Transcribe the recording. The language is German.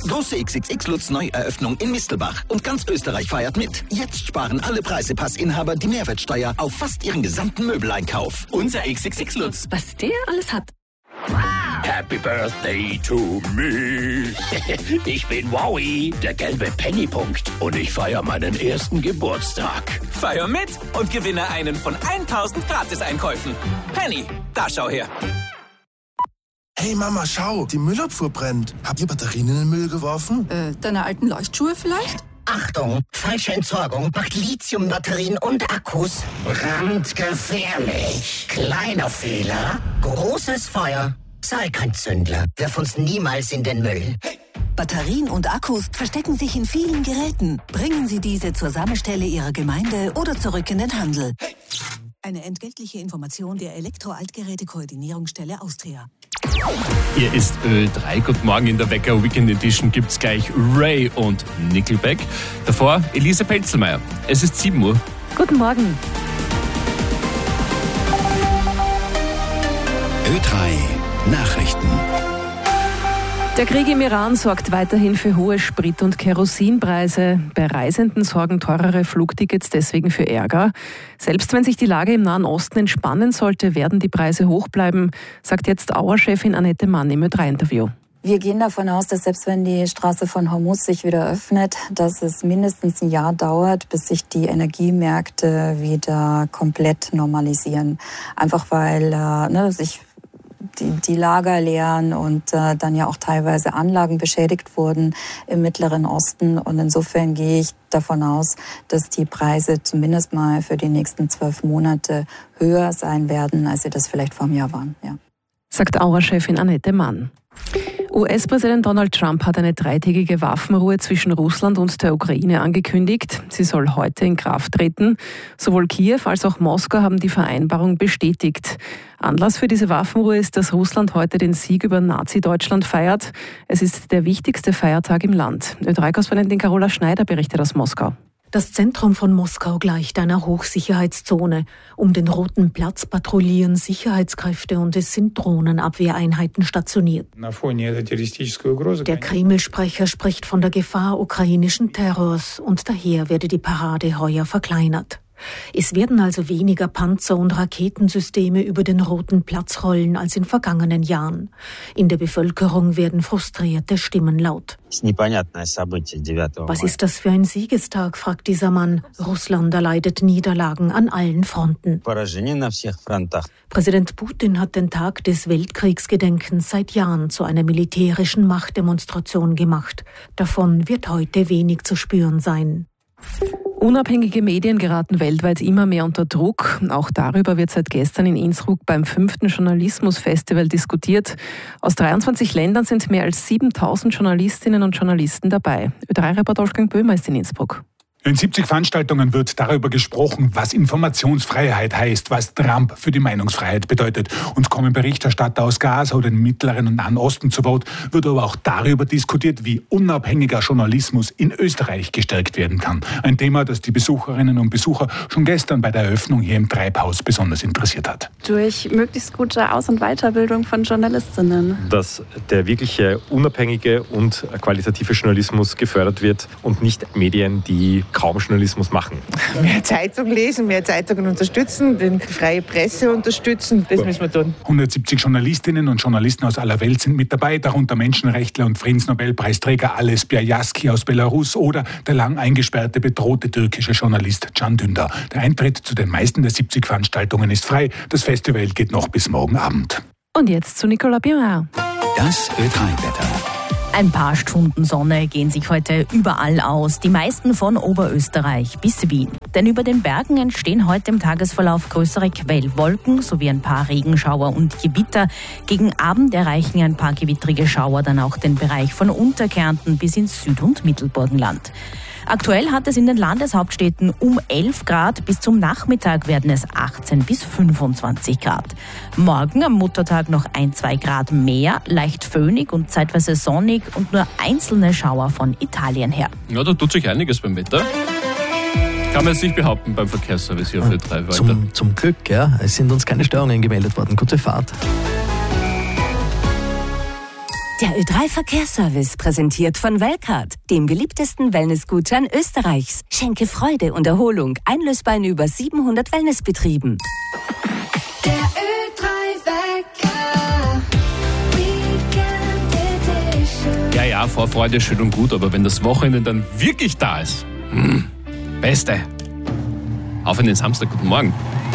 Große XXX Lutz Neueröffnung in Mistelbach. Und ganz Österreich feiert mit. Jetzt sparen alle Preisepassinhaber die Mehrwertsteuer auf fast ihren gesamten Möbeleinkauf. Unser XXX Lutz. Was der alles hat. Happy Birthday to me. Ich bin Wowie, der gelbe Pennypunkt. Und ich feiere meinen ersten Geburtstag. Feier mit und gewinne einen von 1000 Gratiseinkäufen. Penny, da schau her. Hey Mama, schau, die Müllabfuhr brennt. Habt ihr Batterien in den Müll geworfen? Deine alten Leuchtschuhe vielleicht? Achtung, falsche Entsorgung macht Lithiumbatterien und Akkus brandgefährlich. Kleiner Fehler, großes Feuer. Sei kein Zündler, wirf uns niemals in den Müll. Batterien und Akkus verstecken sich in vielen Geräten. Bringen Sie diese zur Sammelstelle Ihrer Gemeinde oder zurück in den Handel. Eine entgeltliche Information der Elektro-Altgeräte-Koordinierungsstelle Austria. Hier ist Ö3. Guten Morgen. In der Wecker Weekend Edition gibt's gleich Ray und Nickelback. Davor Elise Pelzelmeier. Es ist 7 Uhr. Guten Morgen. Ö3 Nachrichten. Der Krieg im Iran sorgt weiterhin für hohe Sprit- und Kerosinpreise. Bei Reisenden sorgen teurere Flugtickets deswegen für Ärger. Selbst wenn sich die Lage im Nahen Osten entspannen sollte, werden die Preise hoch bleiben, sagt jetzt Auer-Chefin Annette Mann im Ö3-Interview. Wir gehen davon aus, dass selbst wenn die Straße von Hormuz sich wieder öffnet, dass es mindestens ein Jahr dauert, bis sich die Energiemärkte wieder komplett normalisieren. Einfach weil sich die Lager leeren und dann ja auch teilweise Anlagen beschädigt wurden im Mittleren Osten. Und insofern gehe ich davon aus, dass die Preise zumindest mal für die nächsten 12 Monate höher sein werden, als sie das vielleicht vor einem Jahr waren. Ja. Sagt Auer-Chefin Annette Mann. US-Präsident Donald Trump hat eine 3-tägige Waffenruhe zwischen Russland und der Ukraine angekündigt. Sie soll heute in Kraft treten. Sowohl Kiew als auch Moskau haben die Vereinbarung bestätigt. Anlass für diese Waffenruhe ist, dass Russland heute den Sieg über Nazi-Deutschland feiert. Es ist der wichtigste Feiertag im Land. Ö3-Korrespondentin Carola Schneider berichtet aus Moskau. Das Zentrum von Moskau gleicht einer Hochsicherheitszone. Um den Roten Platz patrouillieren Sicherheitskräfte und es sind Drohnenabwehreinheiten stationiert. Der Kreml-Sprecher spricht von der Gefahr ukrainischen Terrors und daher werde die Parade heuer verkleinert. Es werden also weniger Panzer- und Raketensysteme über den Roten Platz rollen als in vergangenen Jahren. In der Bevölkerung werden frustrierte Stimmen laut. Was ist das für ein Siegestag, fragt dieser Mann. Russland erleidet Niederlagen an allen Fronten. Präsident Putin hat den Tag des Weltkriegsgedenkens seit Jahren zu einer militärischen Machtdemonstration gemacht. Davon wird heute wenig zu spüren sein. Unabhängige Medien geraten weltweit immer mehr unter Druck. Auch darüber wird seit gestern in Innsbruck beim 5. Journalismusfestival diskutiert. Aus 23 Ländern sind mehr als 7000 Journalistinnen und Journalisten dabei. Ö3-Reporter Wolfgang Böhmer ist in Innsbruck. In 70 Veranstaltungen wird darüber gesprochen, was Informationsfreiheit heißt, was Trump für die Meinungsfreiheit bedeutet. Uns kommen Berichterstatter aus Gaza oder dem Mittleren und Nahen Osten zu Wort, wird aber auch darüber diskutiert, wie unabhängiger Journalismus in Österreich gestärkt werden kann. Ein Thema, das die Besucherinnen und Besucher schon gestern bei der Eröffnung hier im Treibhaus besonders interessiert hat. Durch möglichst gute Aus- und Weiterbildung von Journalistinnen. Dass der wirkliche unabhängige und qualitative Journalismus gefördert wird und nicht Medien, die kaum Journalismus machen. Mehr Zeitung lesen, mehr Zeitungen unterstützen, die freie Presse unterstützen, das müssen wir tun. 170 Journalistinnen und Journalisten aus aller Welt sind mit dabei, darunter Menschenrechtler und Friedensnobelpreisträger Ales Bialyaski aus Belarus oder der lang eingesperrte, bedrohte türkische Journalist Can Dündar. Der Eintritt zu den meisten der 70 Veranstaltungen ist frei. Das Festival geht noch bis morgen Abend. Und jetzt zu Nicolas Bimer. Das Ö3-Wetter. Ein paar Stunden Sonne gehen sich heute überall aus, die meisten von Oberösterreich bis Wien. Denn über den Bergen entstehen heute im Tagesverlauf größere Quellwolken sowie ein paar Regenschauer und Gewitter. Gegen Abend erreichen ein paar gewittrige Schauer dann auch den Bereich von Unterkärnten bis ins Süd- und Mittelburgenland. Aktuell hat es in den Landeshauptstädten um 11 Grad, bis zum Nachmittag werden es 18 bis 25 Grad. Morgen am Muttertag noch 1-2 Grad mehr, leicht föhnig und zeitweise sonnig und nur einzelne Schauer von Italien her. Ja, da tut sich einiges beim Wetter. Kann man jetzt nicht behaupten beim Verkehrsservice hier auf Ö3 weiter. Zum Glück, ja. Es sind uns keine Störungen gemeldet worden. Gute Fahrt. Der Ö3 Verkehrsservice, präsentiert von Welcard, dem beliebtesten Wellnessgutschein Österreichs. Schenke Freude und Erholung, einlösbar in über 700 Wellnessbetrieben. Der Ö3-Wecker, Weekend Edition. Ja, Vorfreude ist schön und gut, aber wenn das Wochenende dann wirklich da ist, Beste. Auf in den Samstag, guten Morgen.